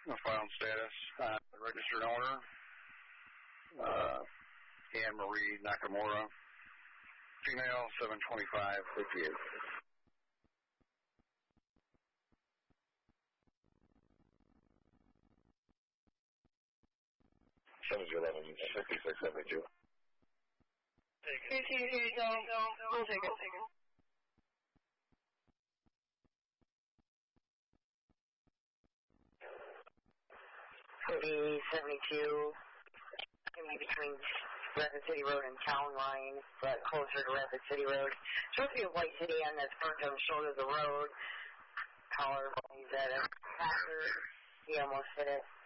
File status. Registered owner, Anne Marie Nakamura. Female, 72558. 711-5672. Here you go. We'll take it. .72, gonna be between Rapid City Road and Town Line, but closer to Rapid City Road. Supposed to be a white sedan that's parked on the shoulder of the road. Caller, he's at a passer. He almost hit it.